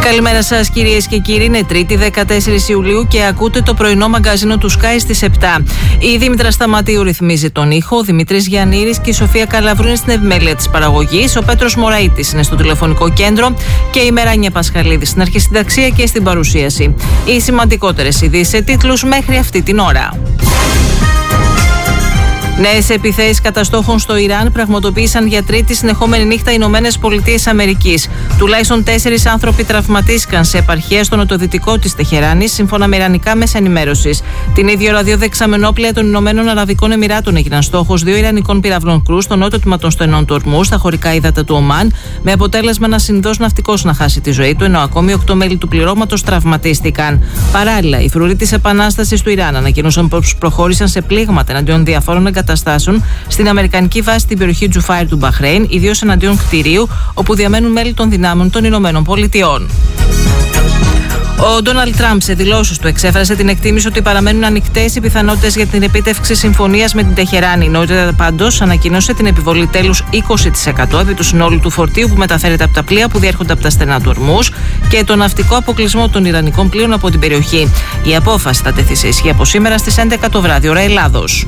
Καλημέρα σας κυρίες και κύριοι, είναι Τρίτη 14 Ιουλίου και ακούτε το πρωινό μαγκαζίνο του Sky στις 7. Η Δήμητρα Σταματίου ρυθμίζει τον ήχο, ο Δημήτρης Γιαννήρης και η Σοφία Καλαβρού είναι στην επιμέλεια της παραγωγής, ο Πέτρος Μωραΐτης είναι στο τηλεφωνικό κέντρο και η Μεράνια Πασχαλίδη στην αρχισυνταξία και στην παρουσίαση. Οι σημαντικότερες ειδήσεις σε τίτλους μέχρι αυτή την ώρα. Νέες επιθέσεις κατά στόχων στο Ιράν πραγματοποίησαν για τρίτη συνεχόμενη νύχτα οι Ηνωμένες Πολιτείες Αμερικής. Τουλάχιστον 4 άνθρωποι τραυματίστηκαν σε επαρχία στο νοτιοδυτικό της Τεχεράνης, σύμφωνα με ιρανικά μέσα ενημέρωσης. Την ίδια ώρα, 2 δεξαμενόπλια των Ηνωμένων Αραβικών Εμιράτων έγιναν στόχος 2 Ιρανικών πυραυλών κρού στο νότιο τμήμα των στενών του Ορμού, στα χωρικά ύδατα του Ομάν, με αποτέλεσμα ένα συνδός ναυτικός να χάσει τη ζωή του, ενώ ακόμη 8 μέλη του πληρώματος τραυματίστηκαν. Παράλληλα, οι φρουροί της Επανάστασης του Ιράν ανακοίνωσαν πως προχώρησαν σε πλήγματα εναντίον διαφόρων εγκαταστάσεων στην αμερικανική βάση στην περιοχή Τζουφάιρ του Μπαχρέιν, ιδίως εναντίον κτηρίου όπου διαμένουν μέλη των δυνάμεων των Ηνωμένων Πολιτειών. Ο Ντόναλντ Τραμπ σε δηλώσεις του εξέφρασε την εκτίμηση ότι παραμένουν ανοιχτές οι πιθανότητες για την επίτευξη συμφωνίας με την Τεχεράνη. Νωρίτερα πάντως ανακοίνωσε την επιβολή τέλους 20% επί του συνόλου του φορτίου που μεταφέρεται από τα πλοία που διέρχονται από τα στενά του Ορμούς και τον ναυτικό αποκλεισμό των Ιρανικών πλοίων από την περιοχή. Η απόφαση θα τεθεί σε ισχύ από σήμερα στις 11 το βράδυ, ώρα Ελλάδος.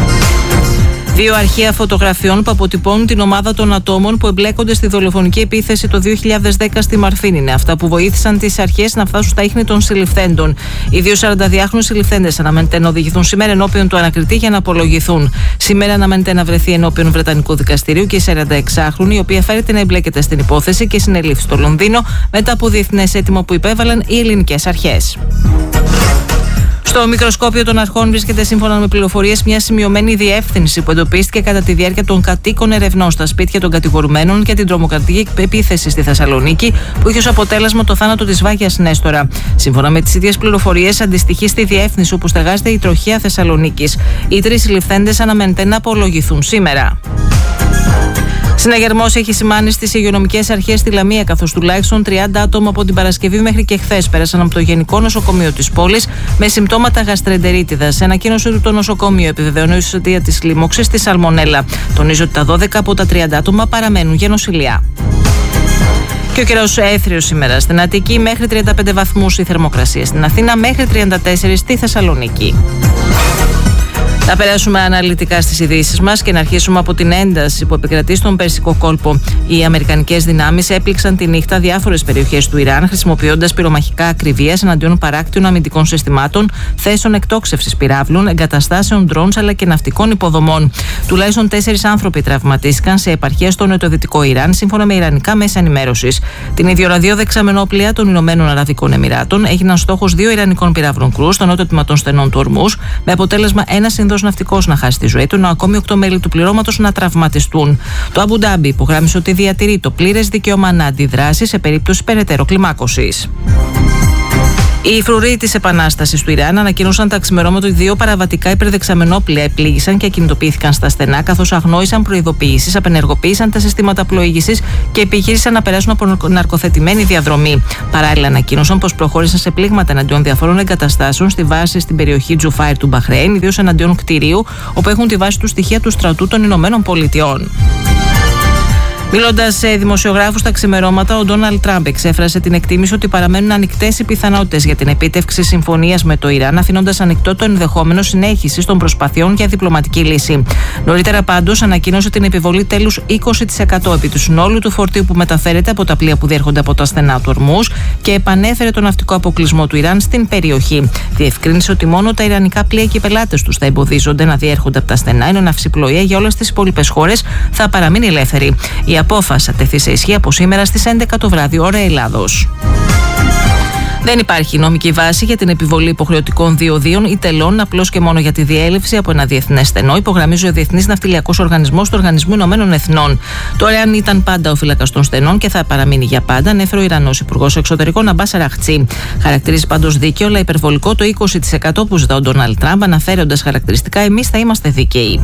2 αρχεία φωτογραφιών που αποτυπώνουν την ομάδα των ατόμων που εμπλέκονται στη δολοφονική επίθεση το 2010 στη Μαρφίν είναι αυτά που βοήθησαν τις αρχές να φτάσουν στα ίχνη των συλληφθέντων. Οι 2 42χρονοι συλληφθέντες αναμένεται να οδηγηθούν σήμερα ενώπιον του ανακριτή για να απολογηθούν. Σήμερα αναμένεται να βρεθεί ενώπιον Βρετανικού Δικαστηρίου και η 46χρονη, η οποία φέρεται να εμπλέκεται στην υπόθεση και συνελήφθη στο Λονδίνο μετά από διεθνές αίτημα που υπέβαλαν οι ελληνικές αρχές. Στο μικροσκόπιο των αρχών βρίσκεται, σύμφωνα με πληροφορίες, μια σημειωμένη διεύθυνση που εντοπίστηκε κατά τη διάρκεια των κατοίκων ερευνών στα σπίτια των κατηγορουμένων για την τρομοκρατική επίθεση στη Θεσσαλονίκη, που είχε ως αποτέλεσμα το θάνατο της Βάγιας Νέστορα. Σύμφωνα με τις ίδιες πληροφορίες, αντιστοιχεί στη διεύθυνση όπου στεγάζεται η τροχέα Θεσσαλονίκης. Οι 3 συλληφθέντες αναμένεται να απολογηθούν σήμερα. Συναγερμός έχει σημάνει στις υγειονομικές αρχές στη Λαμία, καθώς τουλάχιστον 30 άτομα από την Παρασκευή μέχρι και χθες πέρασαν από το Γενικό Νοσοκομείο της πόλης με συμπτώματα γαστρεντερίτιδας. Σε ανακοίνωση του το νοσοκομείο επιβεβαιώνει ως αιτία της λίμωξης τη σαλμονέλα. Τονίζει ότι τα 12 από τα 30 άτομα παραμένουν για νοσηλεία. Και ο καιρός έθριος σήμερα στην Αττική, μέχρι 35 βαθμούς η θερμοκρασία στην Αθήνα, μέχρι 34 στη Θεσσαλονίκη. Θα περάσουμε αναλυτικά στις ειδήσεις μας και να αρχίσουμε από την ένταση που επικρατεί στον Περσικό κόλπο. Οι αμερικανικές δυνάμεις έπληξαν τη νύχτα διάφορες περιοχές του Ιράν, χρησιμοποιώντας πυρομαχικά ακριβίας εναντίον παράκτιων αμυντικών συστημάτων, θέσεων εκτόξευσης πυράβλων, εγκαταστάσεων drones αλλά και ναυτικών υποδομών. Τουλάχιστον 4 άνθρωποι τραυματίστηκαν σε επαρχία στο νοτιοδυτικό Ιράν, σύμφωνα με ιρανικά μέσα ενημέρωσης. Την ίδια ώρα, 2 δεξαμενόπλια των Ηνωμένων Αραβικών Εμιράτων έγιναν στόχος 2 Ιρανικών πυράβλων κρού στο νότιο τμήμα των στενών του Ορμούς, με αποτέλεσμα ένα συνδός ναυτικός να χάσει τη ζωή του, ενώ ακόμη 8 μέλη του πληρώματος να τραυματιστούν. Το Αμπου Ντάμπι υπογράμμισε ότι διατηρεί το πλήρες δικαίωμα να αντιδράσει σε περίπτωση περαιτέρω κλιμάκωσης. Οι φρουροί της Επανάστασης του Ιράν ανακοίνωσαν τα ξημερώματα ότι 2 παραβατικά υπερδεξαμενόπλια επλήγησαν και ακινητοποιήθηκαν στα στενά, καθώς αγνόησαν προειδοποιήσεις, απενεργοποίησαν τα συστήματα πλοήγησης και επιχείρησαν να περάσουν από ναρκοθετημένη διαδρομή. Παράλληλα, ανακοίνωσαν πως προχώρησαν σε πλήγματα εναντίον διαφόρων εγκαταστάσεων στη βάση στην περιοχή Τζουφάιρ του Μπαχρέιν, ιδίως εναντίον κτηρίου, όπου έχουν τη βάση του στοιχεία του στρατού των Ηνωμένων Πολιτειών. Μιλώντας σε δημοσιογράφους τα ξημερώματα, ο Ντόναλντ Τραμπ εξέφρασε την εκτίμηση ότι παραμένουν ανοιχτές οι πιθανότητες για την επίτευξη συμφωνίας με το Ιράν, αφήνοντας ανοιχτό το ενδεχόμενο συνέχισης των προσπαθειών για διπλωματική λύση. Νωρίτερα, πάντως, ανακοίνωσε την επιβολή τέλους 20% επί του συνόλου του φορτίου που μεταφέρεται από τα πλοία που διέρχονται από τα στενά του Ορμούς και επανέφερε τον ναυτικό αποκλεισμό του Ιράν στην περιοχή. Διευκρίνησε ότι μόνο τα ιρανικά πλοία και οι πελάτες τους θα εμποδίζονται να διέρχονται από τα στενά, ενώ ναυσιπλοεία για όλες τις υπόλοιπες χώρες θα παραμείνει ελεύθερη. Η απόφαση θα τεθεί σε ισχύ από σήμερα στις 11 το βράδυ, ώρα Ελλάδος. Δεν υπάρχει νομική βάση για την επιβολή υποχρεωτικών διοδίων ή τελών απλώς και μόνο για τη διέλευση από ένα διεθνές στενό, υπογραμμίζει ο Διεθνής Ναυτιλιακός Οργανισμός του Οργανισμού Ηνωμένων Εθνών. Το Ιράν ήταν πάντα ο φύλακας των στενών και θα παραμείνει για πάντα, ανέφερε ο Ιρανός Υπουργός Εξωτερικών Αμπάς Αραχτσί. Χαρακτηρίζει πάντως δίκαιο, αλλά υπερβολικό το 20% που ζητά ο Ντόναλντ Τραμπ, αναφέροντας χαρακτηριστικά: εμείς θα είμαστε δίκαιοι.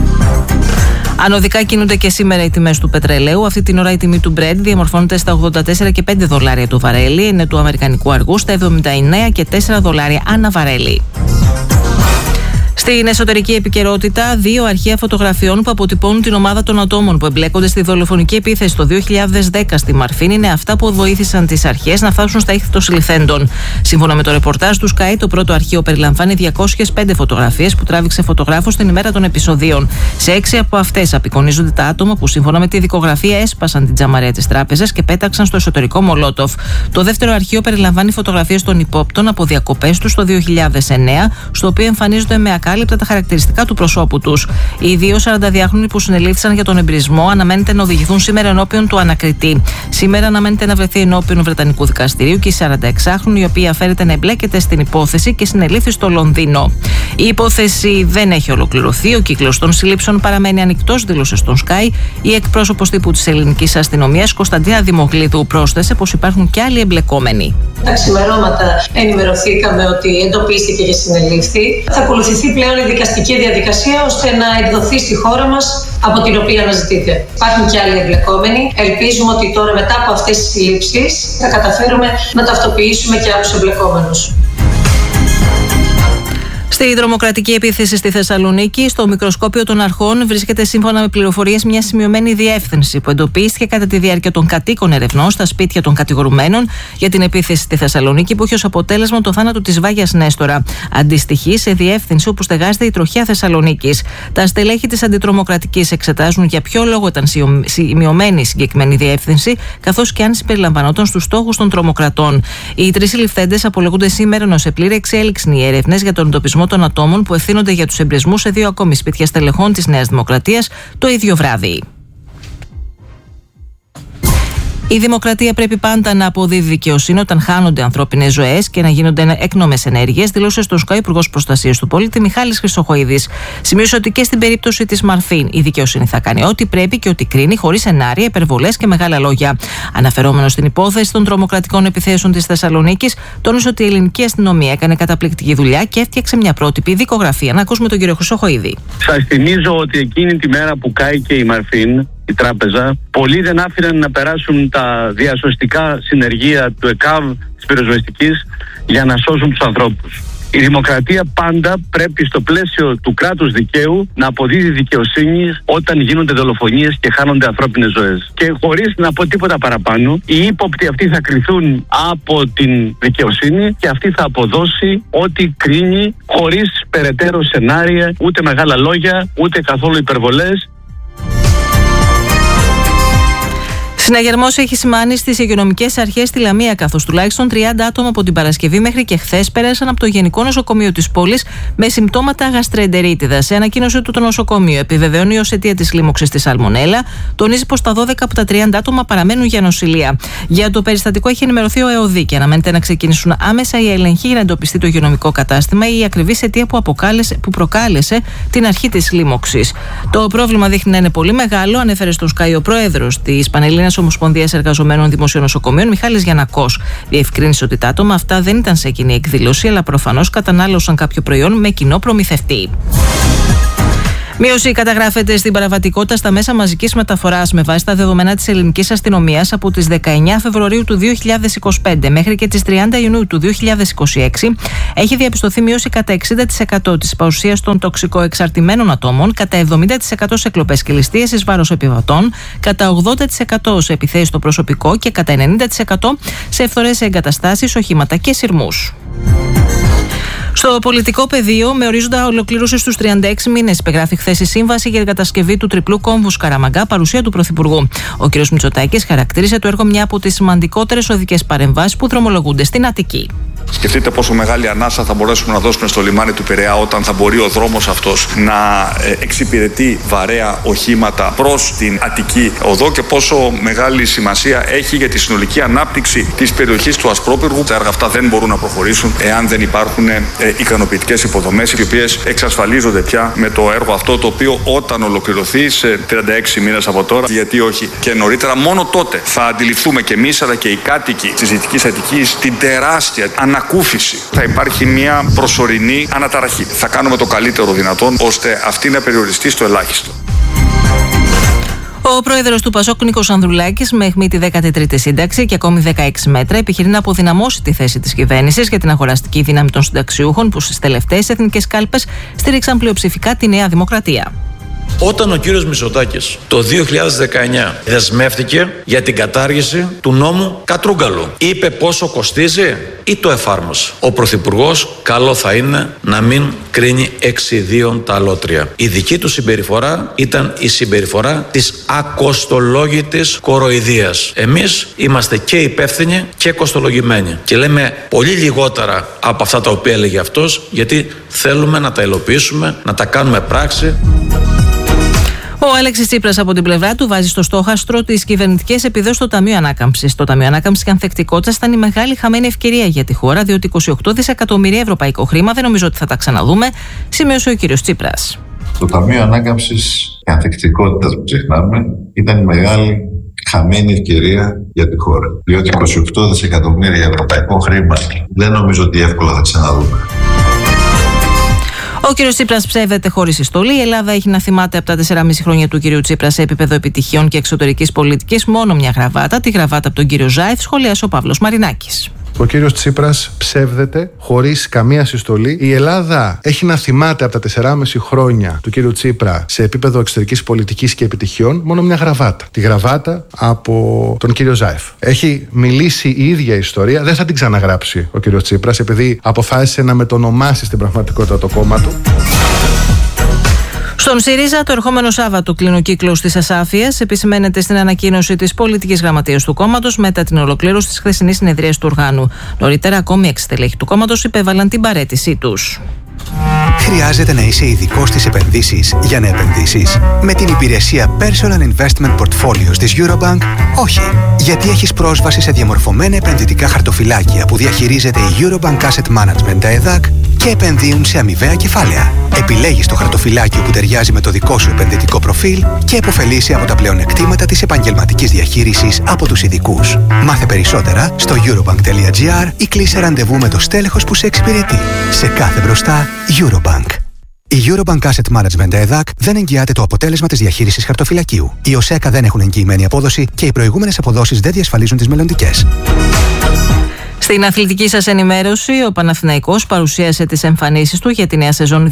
Ανωδικά κινούνται και σήμερα οι τιμές του πετρελαίου. Αυτή την ώρα η τιμή του Brent διαμορφώνεται στα $84,5 το βαρέλι, ενώ του αμερικανικού αργού στα $79,4 ανά βαρέλι. Στην εσωτερική επικαιρότητα, 2 αρχεία φωτογραφιών που αποτυπώνουν την ομάδα των ατόμων που εμπλέκονται στη δολοφονική επίθεση το 2010 στη Μαρφίν είναι αυτά που βοήθησαν τις αρχές να φτάσουν στα ίχνη των συλληφθέντων. Σύμφωνα με το ρεπορτάζ του Sky, το πρώτο αρχείο περιλαμβάνει 205 φωτογραφίες που τράβηξε φωτογράφος την ημέρα των επεισοδίων. Σε 6 από αυτές απεικονίζονται τα άτομα που, σύμφωνα με τη δικογραφία, έσπασαν την τζαμαρέα της τράπεζας και πέταξαν στο εσωτερικό μολότοφ. Το δεύτερο αρχείο περιλαμβάνει φωτογραφίες των υπόπτων από διακοπές τους το 2009, στο οποίο εμφανίζονται με ακάλυπτα τα χαρακτηριστικά του προσώπου τους. Οι 2 42χρονοι που συνελήφθησαν για τον εμπρισμό αναμένεται να οδηγηθούν σήμερα ενώπιον του ανακριτή. Σήμερα αναμένεται να βρεθεί ενώπιον Βρετανικού δικαστηρίου και η 46χρονη, η οποία φέρεται να εμπλέκεται στην υπόθεση και συνελήφθη στο Λονδίνο. Η υπόθεση δεν έχει ολοκληρωθεί. Ο κύκλος των συλλήψεων παραμένει ανοιχτός, δήλωσε στον Sky η εκπρόσωπος τύπου της ελληνικής αστυνομίας, Κωνσταντίνα Δημογλίδου. Πρόσθεσε πως υπάρχουν και άλλοι εμπλεκόμενοι. Τα ξημερώματα ενημερωθήκαμε ότι εντοπίστηκε και συνελήφθη. Θα ακολουθηθεί πλέον η δικαστική διαδικασία ώστε να εκδοθεί στη χώρα μας, από την οποία αναζητείται. Υπάρχουν και άλλοι εμπλεκόμενοι. Ελπίζουμε ότι τώρα, μετά από αυτές τις συλλήψεις, θα καταφέρουμε να ταυτοποιήσουμε και άλλους εμπλεκόμενους. Στη τρομοκρατική επίθεση στη Θεσσαλονίκη, στο μικροσκόπιο των αρχών βρίσκεται, σύμφωνα με πληροφορίες, μια σημειωμένη διεύθυνση που εντοπίστηκε κατά τη διάρκεια των κατοίκων ερευνών στα σπίτια των κατηγορουμένων για την επίθεση στη Θεσσαλονίκη, που έχει ως αποτέλεσμα το θάνατο της Βάγιας Νέστορα. Αντιστοιχεί σε διεύθυνση όπου στεγάζεται η τροχιά Θεσσαλονίκης. Τα στελέχη της αντιτρομοκρατικής εξετάζουν για ποιο λόγο ήταν σημειωμένη η συγκεκριμένη διεύθυνση, καθώς και αν συμπεριλαμβανόταν στους στόχους των τρομοκρατών. Οι 3 συλληφθέντες απολογούνται σήμερα, ενώ σε πλήρη εξέλιξη οι έρευνες για τον εντοπισμό των ατόμων που ευθύνονται για τους εμπρισμούς σε 2 ακόμη σπίτια στελεχών της Νέας Δημοκρατίας το ίδιο βράδυ. Η δημοκρατία πρέπει πάντα να αποδίδει δικαιοσύνη όταν χάνονται ανθρώπινες ζωές και να γίνονται έκνομες ενέργειες, δήλωσε στον Sky Υπουργός Προστασίας του Πολίτη Μιχάλης Χρυσοχοΐδης. Σημείωσε ότι και στην περίπτωση της Μαρφίν η δικαιοσύνη θα κάνει ό,τι πρέπει και ό,τι κρίνει, χωρίς σενάρια, υπερβολές και μεγάλα λόγια. Αναφερόμενος στην υπόθεση των τρομοκρατικών επιθέσεων της Θεσσαλονίκης, τόνισε ότι η ελληνική αστυνομία έκανε καταπληκτική δουλειά και έφτιαξε μια πρότυπη δικογραφία. Να ακούσουμε τον κύριο Χρυσοχοΐδη. Σας θυμίζω ότι εκείνη τη μέρα που κάηκε η Μαρφίν, η τράπεζα, πολλοί δεν άφηναν να περάσουν τα διασωστικά συνεργεία του ΕΚΑΒ της πυροσβεστικής για να σώσουν τους ανθρώπους. Η δημοκρατία πάντα πρέπει στο πλαίσιο του κράτους δικαίου να αποδίδει δικαιοσύνη όταν γίνονται δολοφονίες και χάνονται ανθρώπινες ζωές. Και χωρίς να πω τίποτα παραπάνω, οι ύποπτοι αυτοί θα κριθούν από την δικαιοσύνη και αυτή θα αποδώσει ό,τι κρίνει, χωρίς περαιτέρω σενάρια, ούτε μεγάλα λόγια, ούτε καθόλου υπερβολές. Συναγερμός έχει σημάνει στις υγειονομικές αρχές στη Λαμία, καθώς τουλάχιστον 30 άτομα από την Παρασκευή μέχρι και χθες πέρασαν από το Γενικό Νοσοκομείο της πόλης με συμπτώματα γαστρεντερίτιδας. Σε ανακοίνωση του το νοσοκομείο επιβεβαιώνει ως αιτία της λίμωξης της σαλμονέλα, τονίζει πως τα 12 από τα 30 άτομα παραμένουν για νοσηλεία. Για το περιστατικό έχει ενημερωθεί ο ΕΟΔΗ και αναμένεται να ξεκινήσουν άμεσα οι έλεγχοι για να εντοπιστεί το υγειονομικό κατάστημα ή η ακριβής αιτία που προκάλεσε την αρχή της λίμωξης. Το πρόβλημα δείχνει να είναι πολύ μεγάλο, ανέφερε στον Sky ο πρόεδρος της Πανελλήνιας Ομοσπονδίας Εργαζομένων Δημοσίων Νοσοκομείων, Μιχάλης Γιαννακός. Διευκρίνησε ότι τα άτομα αυτά δεν ήταν σε κοινή εκδήλωση, αλλά προφανώς κατανάλωσαν κάποιο προϊόν με κοινό προμηθευτή. Μείωση καταγράφεται στην παραβατικότητα στα μέσα μαζικής μεταφοράς με βάση τα δεδομένα της ελληνικής αστυνομίας από τις 19 Φεβρουαρίου του 2025 μέχρι και τις 30 Ιουνίου του 2026. Έχει διαπιστωθεί μείωση κατά 60% της παρουσίας των τοξικοεξαρτημένων ατόμων, κατά 70% σε κλοπές και ληστείες εις βάρος επιβατών, κατά 80% σε επιθέσεις στο προσωπικό και κατά 90% σε ευθορές εγκαταστάσεις, οχήματα και σειρμούς. Στο πολιτικό πεδίο, με ορίζοντα ολοκλήρωση στους 36 μήνες, υπεγράφει χθες η σύμβαση για την κατασκευή του τριπλού κόμβου Σκαραμαγκά, παρουσία του Πρωθυπουργού. Ο κ. Μητσοτάκης χαρακτήρισε το έργο μια από τις σημαντικότερες οδικές παρεμβάσεις που δρομολογούνται στην Αττική. Σκεφτείτε πόσο μεγάλη ανάσα θα μπορέσουμε να δώσουμε στο λιμάνι του Πειραιά όταν θα μπορεί ο δρόμος αυτός να εξυπηρετεί βαρέα οχήματα προς την Αττική οδό και πόσο μεγάλη σημασία έχει για τη συνολική ανάπτυξη της περιοχής του Ασπρόπυργου. Τα έργα αυτά δεν μπορούν να προχωρήσουν εάν δεν υπάρχουν ικανοποιητικές υποδομές, οι οποίες εξασφαλίζονται πια με το έργο αυτό, το οποίο όταν ολοκληρωθεί σε 36 μήνες από τώρα, γιατί όχι και νωρίτερα, μόνο τότε θα αντιληφθούμε και εμείς αλλά και οι κάτοικοι της Δυτικής Αττικής την τεράστια ανακούφιση. Θα υπάρχει μια προσωρινή αναταραχή. Θα κάνουμε το καλύτερο δυνατόν ώστε αυτή να περιοριστεί στο ελάχιστο. Ο πρόεδρος του Πασόκ, Νίκος Ανδρουλάκης, με αιχμή τη 13η σύνταξη και ακόμη 16 μέτρα, επιχειρεί να αποδυναμώσει τη θέση της κυβέρνησης για την αγοραστική δύναμη των συνταξιούχων που στις τελευταίες εθνικές κάλπες στήριξαν πλειοψηφικά τη Νέα Δημοκρατία. Όταν ο κύριος Μητσοτάκης το 2019 δεσμεύτηκε για την κατάργηση του νόμου Κατρούγκαλου, είπε πόσο κοστίζει ή το εφάρμοσε. Ο Πρωθυπουργός καλό θα είναι να μην κρίνει εξιδίων τα αλότρια. Η δική του συμπεριφορά ήταν η συμπεριφορά της ακοστολόγητης κοροϊδίας. Εμείς είμαστε και υπεύθυνοι και κοστολογημένοι και λέμε πολύ λιγότερα από αυτά τα οποία έλεγε αυτός, γιατί θέλουμε να τα υλοποιήσουμε, να τα κάνουμε πράξη. Ο Αλέξης Τσίπρας από την πλευρά του βάζει στο στόχαστρο τις κυβερνητικές επιδόσεις στο Ταμείο Ανάκαμψης. Το Ταμείο Ανάκαμψης και Ανθεκτικότητας ήταν η μεγάλη χαμένη ευκαιρία για τη χώρα, διότι 28 δισεκατομμύρια ευρωπαϊκό χρήμα δεν νομίζω ότι θα τα ξαναδούμε, σημείωσε ο κύριος Τσίπρας. Το Ταμείο Ανάκαμψης και Ανθεκτικότητας που ξεχνάμε ήταν η μεγάλη χαμένη ευκαιρία για τη χώρα. Διότι 28 δισεκατομμύρια ευρωπαϊκό χρήμα δεν νομίζω ότι εύκολα θα ξαναδούμε. Ο κύριος Τσίπρας ψεύδεται χωρίς συστολή. Η Ελλάδα έχει να θυμάται από τα 4,5 χρόνια του κυρίου Τσίπρα σε επίπεδο επιτυχιών και εξωτερικής πολιτικής μόνο μια γραβάτα, τη γραβάτα από τον κύριο Ζάιφ, σχολίασε ο Παύλος Μαρινάκης. Ο κύριος Τσίπρας ψεύδεται χωρίς καμία συστολή. Η Ελλάδα έχει να θυμάται από τα 4,5 χρόνια του κύριου Τσίπρα σε επίπεδο εξωτερικής πολιτικής και επιτυχιών μόνο μια γραβάτα. Τη γραβάτα από τον κύριο Ζάιφ. Έχει μιλήσει η ίδια ιστορία, δεν θα την ξαναγράψει ο κύριος Τσίπρας, επειδή αποφάσισε να μετονομάσει στην πραγματικότητα το κόμμα του. Στον ΣΥΡΙΖΑ, το ερχόμενο Σάββατο κλείνει ο κύκλος της ασάφειας. Επισημαίνεται στην ανακοίνωση της πολιτικής γραμματείας του κόμματος μετά την ολοκλήρωση της χθεσινής συνεδρίας του οργάνου. Νωρίτερα, ακόμη 6 στελέχη του κόμματος υπέβαλαν την παραίτησή τους. Χρειάζεται να είσαι ειδικός στις επενδύσεις για να επενδύσεις? Με την υπηρεσία Personal Investment Portfolios της Eurobank, όχι. Γιατί έχεις πρόσβαση σε διαμορφωμένα επενδυτικά χαρτοφυλάκια που διαχειρίζεται η Eurobank Asset Management, τα ΕΔΑΚ, και επενδύουν σε αμοιβαία κεφάλαια. Επιλέγεις το χαρτοφυλάκιο που ταιριάζει με το δικό σου επενδυτικό προφίλ και επωφελείσαι από τα πλεονεκτήματα της επαγγελματικής διαχείρισης από τους ειδικούς. Μάθε περισσότερα στο eurobank.gr ή κλείσε ραντεβού με το στέλεχος που σε εξυπηρετεί. Σε κάθε μπροστά, Eurobank. Η Eurobank Asset Management ΕΔΑΚ δεν εγγυάται το αποτέλεσμα της διαχείρισης χαρτοφυλακίου. Οι ΟΣΕΚΑ δεν έχουν εγγυημένη απόδοση και οι προηγούμενες αποδόσεις δεν διασφαλίζουν τις μελλοντικές. Στην αθλητική σας ενημέρωση, ο Παναθηναϊκός παρουσίασε τις εμφανίσεις του για τη νέα σεζόν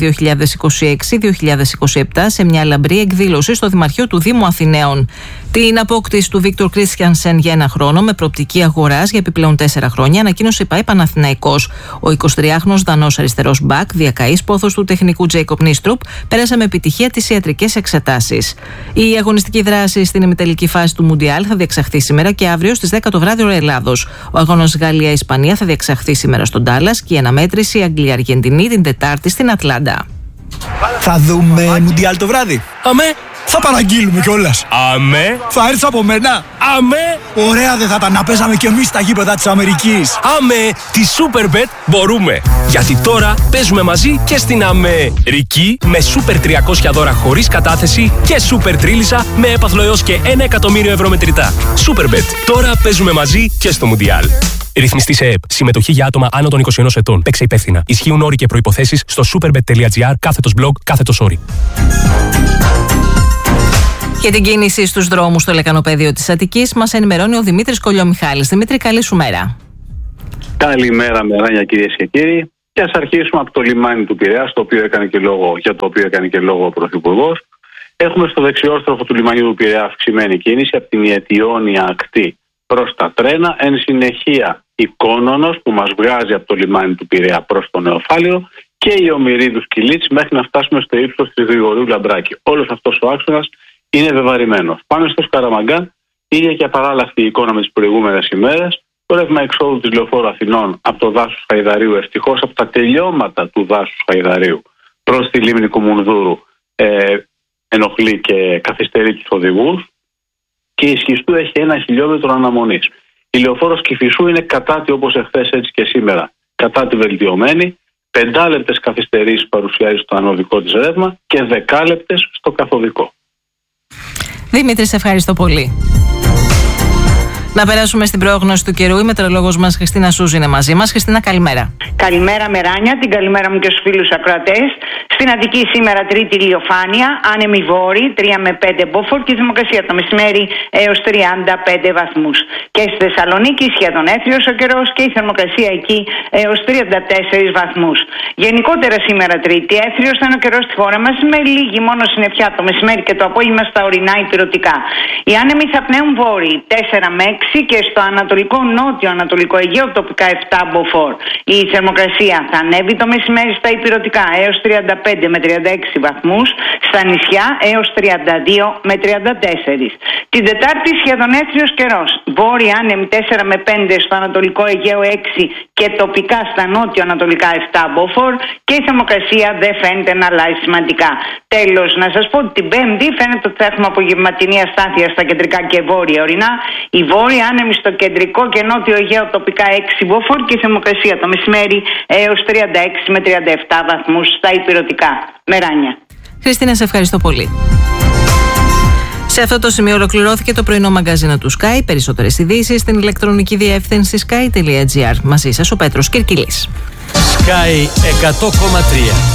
2026-2027 σε μια λαμπρή εκδήλωση στο Δημαρχείο του Δήμου Αθηναίων. Την απόκτηση του Βίκτορ Κρίστιανσεν για 1 χρόνο με προοπτική αγοράς για επιπλέον 4 χρόνια ανακοίνωσε η ΠΑΕ Παναθηναϊκός. Ο 23χρονος Δανός αριστερός μπακ, διακαής πόθος του τεχνικού Τζέικοπ Νίστρουπ, πέρασε με επιτυχία τις ιατρικές εξετάσεις. Η αγωνιστική δράση στην ημιτελική φάση του Μουντιάλ θα διεξαχθεί σήμερα και αύριο στις 10 το βράδυ ώρα Ελλάδος. Ο αγώνας Γαλλία-Ισπανία θα διεξαχθεί σήμερα στον Ντάλλας και η αναμέτρηση Αγγλία-Αργεντινή την Τετάρτη στην Ατλάντα. Θα δούμε Μουντιάλ το βράδυ. Αμέ! Θα παραγγείλουμε κιόλας. Αμέ! Θα έρθεις από μένα. Αμέ! Ωραία δεν θα ήταν να παίζαμε κι εμείς στα γήπεδα της Αμερικής. Αμέ! Τη Superbet μπορούμε. Γιατί τώρα παίζουμε μαζί και στην Αμερική με Super 300 δώρα χωρίς κατάθεση και Super Τρίλισσα με έπαθλο έως και 1 εκατομμύριο ευρώ μετρητά. Superbet. Τώρα παίζουμε μαζί και στο Μουντιάλ. Ρυθμιστή σε ΕΕΠ. Συμμετοχή για άτομα άνω των 21 ετών. Παίξε υπεύθυνα. Ισχύουν όροι και προϋποθέσεις στο superbet.gr/blog/όροι. Για την κίνηση στους δρόμους στο λεκανοπέδιο της Αττικής μας ενημερώνει ο Δημήτρης Κολιομιχάλης. Δημήτρη, καλή σου μέρα. Καλημέρα, μεράνια, κυρίες και κύριοι. Και ας αρχίσουμε από το λιμάνι του Πειραιά, για το οποίο έκανε και λόγο ο Πρωθυπουργός. Έχουμε στο δεξιόστροφο του λιμανιού του Πειραιά αυξημένη κίνηση από την Ιετιόνια ακτή προς τα τρένα. Εν συνεχεία η Κόνονος που μας βγάζει από το λιμάνι του Πειραιά προς το Νεοφάλιο και η Ομηρίδους Κιλίτς μέχρι να φτάσουμε στο ύψος της Γρηγορίου Λαμπράκη. Όλος αυτός ο άξονας είναι βεβαρημένος. Πάμε στο Σκαραμαγκάν, ίδια και απαράλλαχτη η εικόνα με τις προηγούμενες ημέρες. Το ρεύμα εξόδου της Λεωφόρου Αθηνών από το δάσος Χαϊδαρίου, ευτυχώς από τα τελειώματα του δάσους Χαϊδαρίου προς τη λίμνη Κουμουνδούρου, ενοχλεί και καθυστερεί τους οδηγούς. Και η Σχιστού έχει 1 χιλιόμετρο αναμονής. Η Λεωφόρος Κηφισού είναι κατάτι, όπως εχθές έτσι και σήμερα, κατάτι βελτιωμένη. 5 λεπτές καθυστερήσεις παρουσιάζει στο ανωδικό της ρεύμα και 10 λεπτές στο καθοδικό. Δημήτρη, σε ευχαριστώ πολύ. Να περάσουμε στην πρόγνωση του καιρού. Η μετεωρολόγος μας Χριστίνα Σούζη είναι μαζί μας. Χριστίνα, καλημέρα. Καλημέρα, Μεράνια. Την καλημέρα μου και στους φίλους ακροατές. Στην Αττική σήμερα τρίτη ηλιοφάνεια, άνεμη βόρη 3 με 5 μποφόρ και θερμοκρασία το μεσημέρι έως 35 βαθμούς. Και στη Θεσσαλονίκη σχεδόν έθριος ο καιρός και η θερμοκρασία εκεί έως 34 βαθμούς. Γενικότερα σήμερα τρίτη έθριος θα είναι ο καιρός στη χώρα μας με λίγη μόνο συννεφιά το μεσημέρι και το απόγευμα στα ορεινά υπηρετικά. Οι άνεμοι θα πνέουν βόρειοι 4 με 6 και στο ανατολικό νότιο ανατολικό Αιγαίο τοπικά 7 μποφόρ. Η θερμοκρασία θα ανέβει το μεσημέρι στα υπηρετικά έως 35 με 36 βαθμούς, στα νησιά έως 32 με 34. Την Τετάρτη σχεδόν έθριος καιρός. Βόρειοι άνεμοι 4 με 5 στο ανατολικό Αιγαίο 6 και τοπικά στα νότιο ανατολικά 7 μποφόρ και η θερμοκρασία δεν φαίνεται να αλλάζει σημαντικά. Τέλος, να σας πω ότι την Πέμπτη φαίνεται ότι θα έχουμε απογευματινή αστάθεια στα κεντρικά και βόρεια ορεινά. Οι βόρειοι άνεμοι στο κεντρικό και νότιο Αιγαίο τοπικά 6 μποφόρ και η θερμοκρασία το μεσημέρι έως 36 με 37 βαθμούς στα υπηρετικά. Μεράνια. Χριστίνα, σε ευχαριστώ πολύ. Σε αυτό το σημείο ολοκληρώθηκε το πρωινό μαγκαζίνο του Sky. Περισσότερες ειδήσεις στην ηλεκτρονική διεύθυνση sky.gr. Μαζί σας ο Πέτρος Κυρκυλής. Sky 100,3.